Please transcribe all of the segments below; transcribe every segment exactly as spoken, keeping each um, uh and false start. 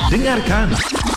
Dengarkan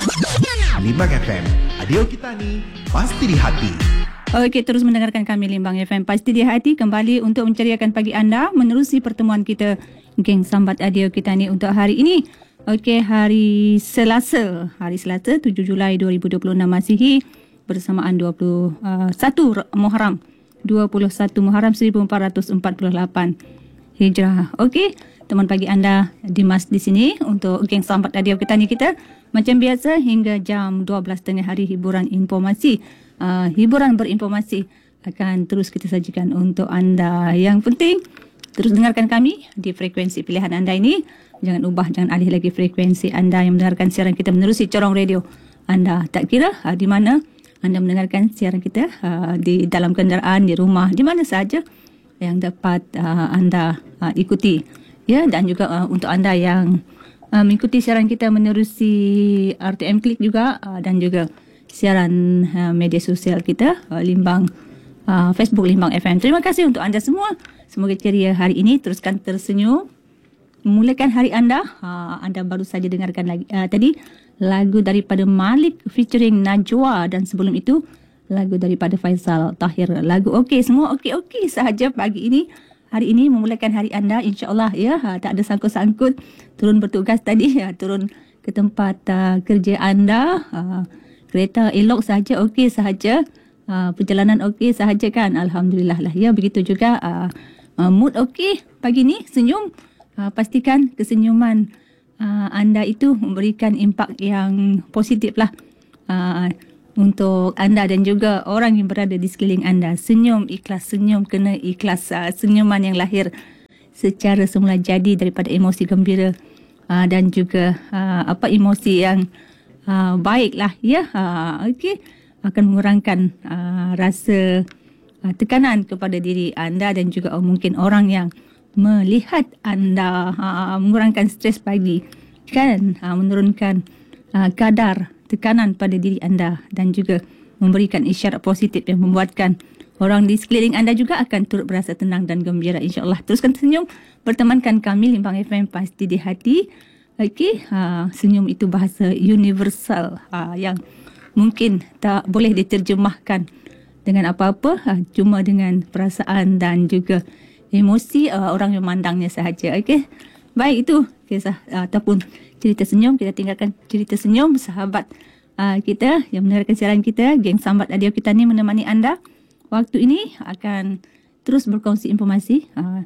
Limbang F M, radio kita ni pasti di hati. Okey, terus mendengarkan kami Limbang F M pasti di hati, kembali untuk menceriakan pagi anda menerusi pertemuan kita geng sambat radio kita ni untuk hari ini. Okey, hari Selasa, hari Selasa tujuh Julai dua ribu dua puluh enam Masihi bersamaan dua puluh satu Muharram dua puluh satu Muharram seribu empat ratus empat puluh lapan Hijrah. Okey, teman pagi anda Dimas di sini untuk geng sambat radio kita ni kita macam biasa hingga jam dua belas tengah hari hiburan informasi. Uh, hiburan berinformasi akan terus kita sajikan untuk anda. Yang penting terus dengarkan kami di frekuensi pilihan anda ini. Jangan ubah, jangan alih lagi frekuensi anda yang mendengarkan siaran kita menerusi corong radio anda. Tak kira uh, di mana anda mendengarkan siaran kita, uh, di dalam kenderaan, di rumah, di mana sahaja yang dapat uh, anda uh, ikuti. Ya, dan juga uh, untuk anda yang uh, mengikuti siaran kita menerusi R T M Klik juga, uh, dan juga siaran uh, media sosial kita, uh, Limbang uh, Facebook Limbang F M. Terima kasih untuk anda semua. Semoga ceria hari ini, teruskan tersenyum. Memulakan hari anda. Uh, anda baru saja dengarkan lagi uh, tadi lagu daripada Malik featuring Najwa, dan sebelum itu lagu daripada Faisal Tahir. Lagu okey, semua okey-okey sahaja pagi ini. Hari ini memulakan hari anda, insya-Allah ya, uh, tak ada sangkut-sangkut. Turun bertugas tadi, uh, turun ke tempat uh, kerja anda. Uh, Kereta elok sahaja, okey sahaja. Uh, perjalanan okey sahaja kan? Alhamdulillah lah. Ya, begitu juga uh, uh, mood okey pagi ni, senyum. Uh, pastikan kesenyuman uh, anda itu memberikan impak yang positif lah uh, untuk anda dan juga orang yang berada di sekeliling anda. Senyum, ikhlas, senyum kena ikhlas. Uh, senyuman yang lahir secara semula jadi daripada emosi gembira uh, dan juga uh, apa emosi yang Uh, baiklah ya, uh, okey, akan mengurangkan uh, rasa uh, tekanan kepada diri anda dan juga uh, mungkin orang yang melihat anda, uh, mengurangkan stres pagi kan, uh, menurunkan uh, kadar tekanan pada diri anda dan juga memberikan isyarat positif yang membuatkan orang di sekeliling anda juga akan turut berasa tenang dan gembira, insya-Allah. Teruskan senyum, bertemankan kami Limbang F M pasti di hati. Okey, ha, senyum itu bahasa universal ha, yang mungkin tak boleh diterjemahkan dengan apa-apa, ha, cuma dengan perasaan dan juga emosi uh, orang yang memandangnya sahaja. Okey, baik, itu kisah uh, ataupun cerita senyum. Kita tinggalkan cerita senyum sahabat uh, kita yang mendengarkan siaran kita, geng sambat radio kita ni menemani anda. Waktu ini akan terus berkongsi informasi uh,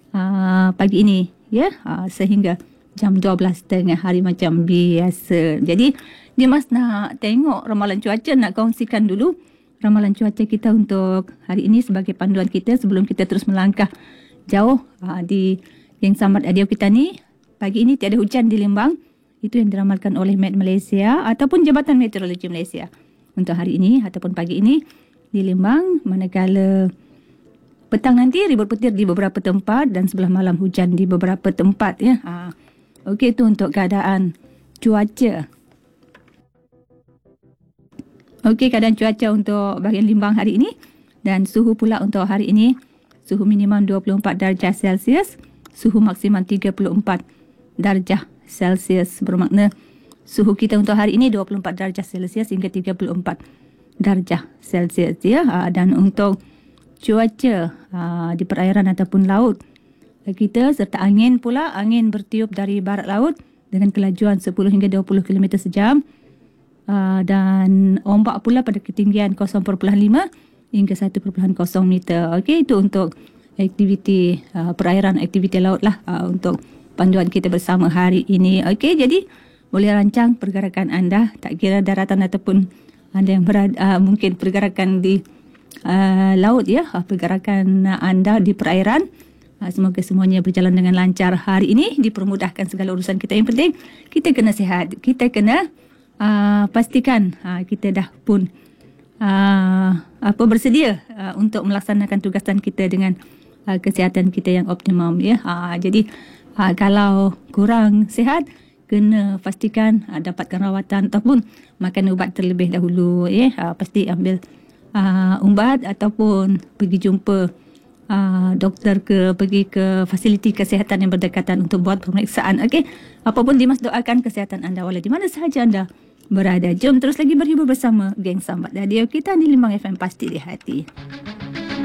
uh, pagi ini ya, uh, sehingga jam dua belas tengah hari macam biasa. Jadi, Dimas nak tengok ramalan cuaca, nak kongsikan dulu ramalan cuaca kita untuk hari ini sebagai panduan kita sebelum kita terus melangkah jauh aa, di yang sambat radio kita ni. Pagi ini tiada hujan di Limbang. Itu yang diramalkan oleh Met Malaysia ataupun Jabatan Meteorologi Malaysia untuk hari ini ataupun pagi ini di Limbang. Manakala petang nanti ribut petir di beberapa tempat dan sebelah malam hujan di beberapa tempat ya. Aa, Okey, itu untuk keadaan cuaca. Okey, keadaan cuaca untuk bahagian Limbang hari ini. Dan suhu pula untuk hari ini, suhu minimum dua puluh empat darjah Celsius, suhu maksimum tiga puluh empat darjah Celsius. Bermakna suhu kita untuk hari ini dua puluh empat darjah Celsius hingga tiga puluh empat darjah Celsius ya. Dan untuk cuaca di perairan ataupun laut kita, serta angin pula, angin bertiup dari barat laut dengan kelajuan sepuluh hingga dua puluh kilometer sejam, uh, dan ombak pula pada ketinggian kosong perpuluhan lima hingga satu perpuluhan kosong meter. Okey, itu untuk aktiviti uh, perairan, aktiviti laut lah uh, untuk panduan kita bersama hari ini. Okey, jadi boleh rancang pergerakan anda, tak kira daratan ataupun anda yang berada, uh, mungkin pergerakan di uh, laut ya, uh, pergerakan uh, anda di perairan. Semoga semuanya berjalan dengan lancar hari ini, dipermudahkan segala urusan kita. Yang penting kita kena sihat, kita kena uh, pastikan uh, kita dah pun uh, apa bersedia uh, untuk melaksanakan tugasan kita dengan uh, kesihatan kita yang optimum ya. Uh, jadi uh, kalau kurang sihat, kena pastikan uh, dapatkan rawatan ataupun makan ubat terlebih dahulu ya. Uh, pasti ambil uh, ubat ataupun pergi jumpa uh, doktor ke, pergi ke fasiliti kesihatan yang berdekatan untuk buat pemeriksaan. Okey, apapun Dimas doakan kesihatan anda walau di mana sahaja anda berada. Jom terus lagi berhibur bersama geng Sambat Radio kita di Limbang F M Pasti di Hati.